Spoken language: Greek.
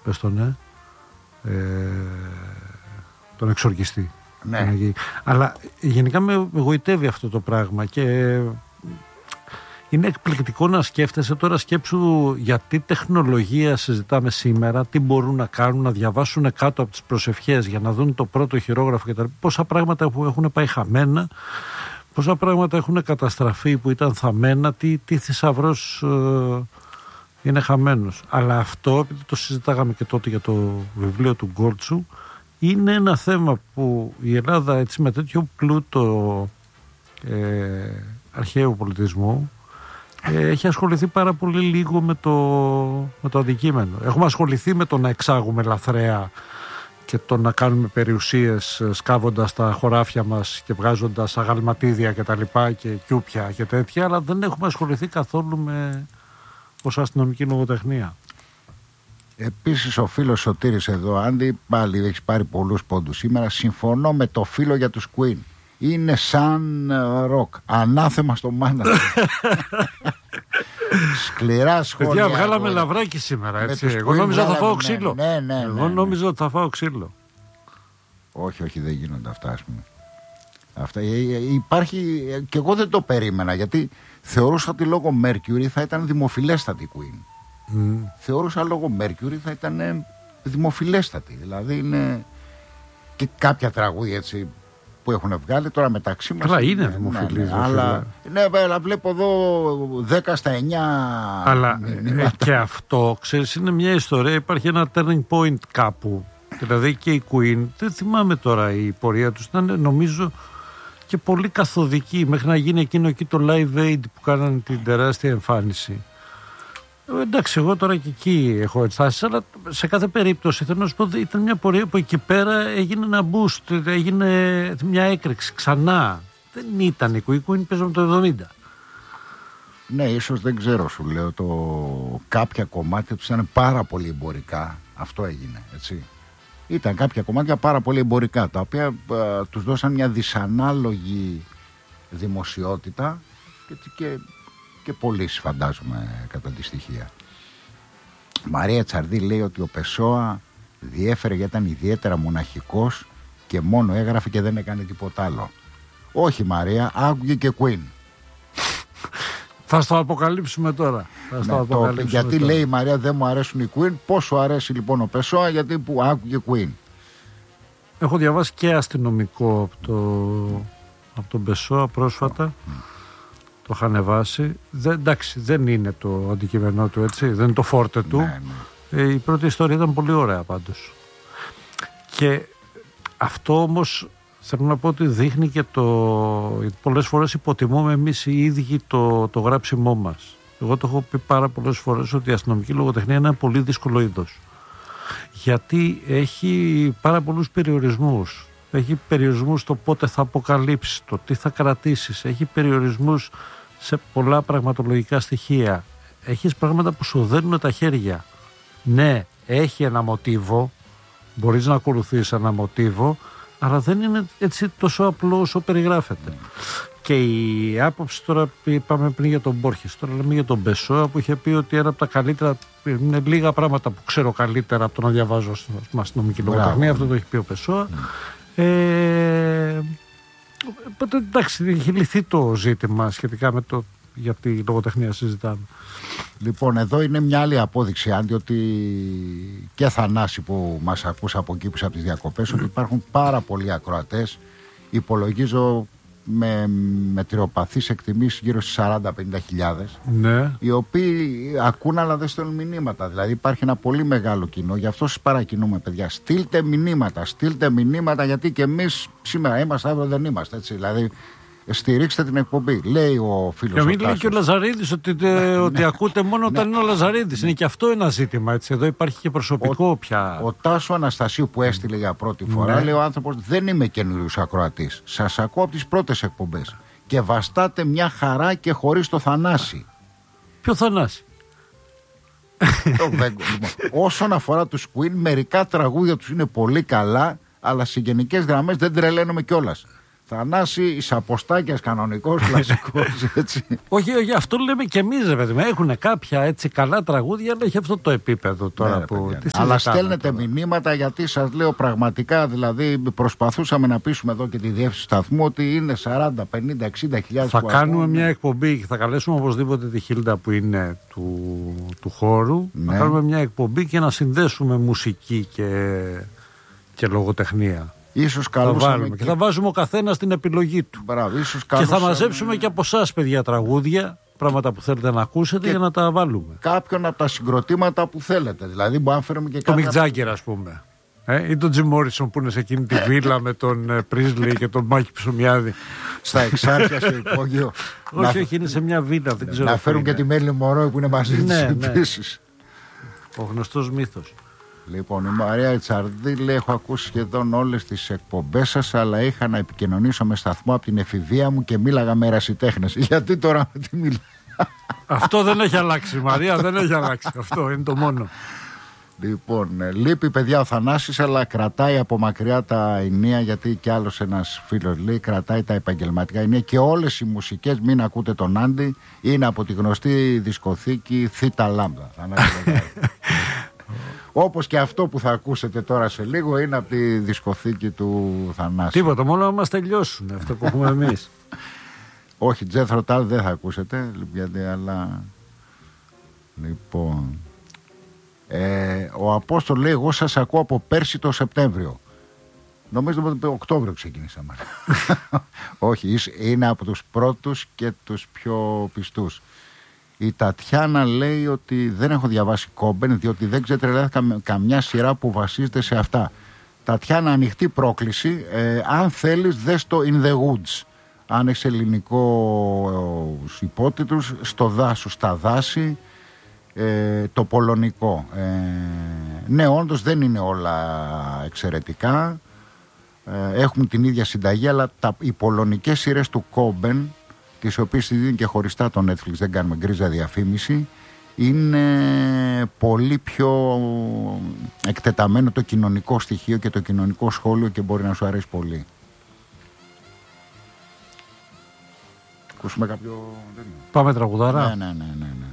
πες τον, τον εξορκιστή. Ναι. Αλλά γενικά με εγωιτεύει αυτό το πράγμα και είναι εκπληκτικό να σκέφτεσαι τώρα. Σκέψου γιατί τεχνολογία συζητάμε σήμερα, τι μπορούν να κάνουν, να διαβάσουν κάτω από τις προσευχές για να δουν το πρώτο χειρόγραφο κτλ. Πόσα πράγματα που έχουν πάει χαμένα, πόσα πράγματα έχουν καταστραφεί που ήταν θαμμένα, τι θησαυρός είναι χαμένος. Αλλά αυτό, επειδή το συζητάγαμε και τότε για το βιβλίο του Γκόρτσου, είναι ένα θέμα που η Ελλάδα έτσι με τέτοιο πλούτο αρχαίου πολιτισμού έχει ασχοληθεί πάρα πολύ λίγο με το αντικείμενο. Έχουμε ασχοληθεί με το να εξάγουμε λαθρέα και το να κάνουμε περιουσίες σκάβοντας τα χωράφια μας και βγάζοντας αγαλματίδια και τα λοιπά και κιούπια και τέτοια, αλλά δεν έχουμε ασχοληθεί καθόλου με ως αστυνομική λογοτεχνία. Επίσης ο φίλος Σωτήρης εδώ, Άντι, πάλι έχει πάρει πολλούς πόντους σήμερα. Συμφωνώ με το φίλο για τους Queen. Είναι σαν ροκ. Ανάθεμα στο μάνατζερ. Σκληρά σχόλια. Παιδιά, βγάλαμε λαβράκι σήμερα, έτσι. Εγώ νόμιζα θα φάω ξύλο. Εγώ νόμιζα ότι θα φάω ξύλο. Όχι, δεν γίνονται αυτά, ας πούμε. Αυτά, υπάρχει, και εγώ δεν το περίμενα, γιατί θεωρούσα ότι λόγω Mercury θα ήταν δημοφιλέστατη Queen. Θεωρούσα λόγω Mercury θα ήταν δημοφιλέστατη. Δηλαδή είναι και κάποια τραγούδια έτσι που έχουν βγάλει τώρα μεταξύ μας. Καλά, είναι δημοφιλής. Αλλά βλέπω εδώ 10 στα 9. Αλλά και αυτό, ξέρεις, είναι μια ιστορία. Υπάρχει ένα turning point κάπου. Δηλαδή και η Queen, δεν θυμάμαι τώρα η πορεία τους, ήταν νομίζω και πολύ καθοδική μέχρι να γίνει εκείνο εκεί το Live Aid που κάνανε την τεράστια εμφάνιση. Εντάξει, εγώ τώρα και εκεί έχω ενστάσεις, αλλά σε κάθε περίπτωση θέλω να σου πω ότι ήταν μια πορεία που εκεί πέρα έγινε ένα boost, έγινε μια έκρηξη ξανά. Δεν ήταν η Queen, παίζαμε το 70. Ναι, ίσως δεν ξέρω, σου λέω, κάποια κομμάτια τους ήταν πάρα πολύ εμπορικά. Αυτό έγινε, έτσι. Ήταν κάποια κομμάτια πάρα πολύ εμπορικά, τα οποία τους δώσαν μια δυσανάλογη δημοσιότητα και πωλήσεις, φαντάζομαι, κατά τη στοιχεία. Μαρία Τσαρδί λέει ότι ο Πεσόα διέφερε γιατί ήταν ιδιαίτερα μοναχικός και μόνο έγραφε και δεν έκανε τίποτα άλλο. Όχι, Μαρία, άκουγε και Queen. Θα στο αποκαλύψουμε τώρα. Γιατί λέει η Μαρία δεν μου αρέσουν οι Queen. Πώς σου αρέσει λοιπόν ο Πεσόα? Γιατί που άκουγε Queen. Έχω διαβάσει και αστυνομικό από τον Πεσόα πρόσφατα. Το είχα ανεβάσει. Εντάξει, δεν είναι το αντικείμενό του, έτσι. Δεν είναι το φόρτε του. Ναι. Η πρώτη ιστορία ήταν πολύ ωραία πάντως. Και αυτό όμως θέλω να πω ότι δείχνει και πολλές φορές υποτιμούμε εμείς οι ίδιοι το γράψιμό μας. Εγώ το έχω πει πάρα πολλές φορές ότι η αστυνομική λογοτεχνία είναι ένα πολύ δύσκολο είδος. Γιατί έχει πάρα πολλούς περιορισμούς. Έχει περιορισμούς στο πότε θα αποκαλύψεις, το τι θα κρατήσεις. Έχει περιορισμούς σε πολλά πραγματολογικά στοιχεία. Έχεις πράγματα που σου δένουν τα χέρια. Ναι, έχει ένα μοτίβο, μπορείς να ακολουθείς ένα μοτίβο, αλλά δεν είναι έτσι τόσο απλό όσο περιγράφεται. Και η άποψη τώρα, είπαμε πριν για τον Μπόρχες, τώρα λέμε για τον Πεσόα που είχε πει ότι ένα από τα καλύτερα, είναι λίγα πράγματα που ξέρω καλύτερα από το να διαβάζω στην αστυνομική λογοτεχνία, αυτό το έχει πει ο Πεσόα. Οπότε εντάξει, έχει λυθεί το ζήτημα σχετικά με το για τη λογοτεχνία συζητάμε. Λοιπόν, εδώ είναι μια άλλη απόδειξη, Άντι, ότι και Θανάση που μας ακούς από εκεί από τις διακοπές, ότι υπάρχουν πάρα πολλοί ακροατές, υπολογίζω με τριοπαθείς εκτιμήσεις γύρω στις 40-50 χιλιάδες, ναι, οι οποίοι ακούν αλλά δεν στέλνουν μηνύματα. Δηλαδή υπάρχει ένα πολύ μεγάλο κοινό, γι' αυτό σας παρακινούμε, παιδιά, στείλτε μηνύματα, γιατί και εμείς σήμερα είμαστε, αύριο δεν είμαστε, έτσι. Δηλαδή στηρίξτε την εκπομπή, λέει ο φίλος. Και μην λέει και ο Λαζαρίδης ότι ακούτε μόνο όταν είναι ο Λαζαρίδης. Είναι και αυτό ένα ζήτημα, έτσι. Εδώ υπάρχει και προσωπικό πια. Ο Τάσο Αναστασίου που έστειλε για πρώτη φορά, λέει ο άνθρωπος, δεν είμαι καινούριος ακροατής. Σας ακούω από τις πρώτες εκπομπές. Και βαστάτε μια χαρά και χωρίς το Θανάση. Ποιο Θανάση? Όσον αφορά τους Queen, μερικά τραγούδια τους είναι πολύ καλά, αλλά σε γενικές γραμμές δεν τρελαίνομαι κιόλας. Θανάση Ισαποστάκιας κανονικός, κλασικός, έτσι. Όχι, αυτό λέμε και εμείς, ρε παιδί μου. Έχουν κάποια έτσι καλά τραγούδια, αλλά έχει αυτό το επίπεδο τώρα Ναι, που. Αλλά στέλνετε μηνύματα, γιατί σας λέω πραγματικά, δηλαδή προσπαθούσαμε να πείσουμε εδώ και τη διεύθυνση σταθμού ότι είναι 40, 50, 60 χιλιάδες. Θα κάνουμε μια εκπομπή και θα καλέσουμε οπωσδήποτε τη Χίλντα που είναι του χώρου. Ναι. Να κάνουμε μια εκπομπή και να συνδέσουμε μουσική και λογοτεχνία. Ίσως Θα βάλουμε και θα βάζουμε ο καθένας την επιλογή του. Μπράβο, ίσως και θα μαζέψουμε και από εσάς, παιδιά, τραγούδια, πράγματα που θέλετε να ακούσετε για να τα βάλουμε. Κάποιον από τα συγκροτήματα που θέλετε. Δηλαδή, μπορούμε να φέρουμε και το Μικ Τζάγκερ, ας πούμε. Ή τον Τζιμ Μόρισον που είναι σε εκείνη τη βίλα με τον Πρίσλι και τον Μάκη Ψωμιάδη. Στα Εξάρχεια, στο υπόγειο. Όχι, είναι σε μια βίλα. Δεν ξέρω. Να φέρουν και τη Μέρλιν Μορόι που είναι μαζί της επίσης. Ο γνωστός μύθος. Λοιπόν, η Μαρία Ιτσαρδή λέει: έχω ακούσει σχεδόν όλες τις εκπομπές σας, αλλά είχα να επικοινωνήσω με σταθμό από την εφηβεία μου και μίλαγα με ερασιτέχνες. Γιατί τώρα με τι μιλά? Αυτό δεν έχει αλλάξει, Μαρία, δεν έχει αλλάξει. Αυτό είναι το μόνο. Λοιπόν, λείπει, παιδιά, ο Θανάσης, αλλά κρατάει από μακριά τα ενία, γιατί κι άλλος ένας φίλος λέει: κρατάει τα επαγγελματικά ενία και όλες οι μουσικές. Μην ακούτε τον Άντι, είναι από τη γνωστή δισκοθήκη Θήτα Λάμπδα. Όπως και αυτό που θα ακούσετε τώρα σε λίγο είναι από τη δισκοθήκη του Θανάση. Τίποτα, μόνο να μας τελειώσουν αυτό που έχουμε εμείς. Όχι, Τζέφρο Τάλ δεν θα ακούσετε, αλλά... Λοιπόν... ο Απόστολ λέει: εγώ σας ακούω από πέρσι το Σεπτέμβριο. Νομίζω ότι το Οκτώβριο ξεκινήσαμε. Όχι, είναι από τους πρώτους και τους πιο πιστούς. Η Τατιάνα λέει ότι δεν έχω διαβάσει Κόμπεν, διότι δεν ξετρελάθηκα καμιά σειρά που βασίζεται σε αυτά. Τατιάνα, ανοιχτή πρόκληση. Αν θέλεις, δες το In the Woods. Αν έχεις ελληνικούς υπότιτλους, στο δάσο, στα δάση, το πολωνικό. Ναι, όντως δεν είναι όλα εξαιρετικά. Έχουμε την ίδια συνταγή, αλλά οι πολωνικές σειρές του Κόμπεν, τις οποίες τη δίνει και χωριστά το Netflix, δεν κάνουμε γκρίζα διαφήμιση, είναι πολύ πιο εκτεταμένο το κοινωνικό στοιχείο και το κοινωνικό σχόλιο και μπορεί να σου αρέσει πολύ. Ακούσουμε κάποιο... Πάμε τραγουδάρα. Ναι.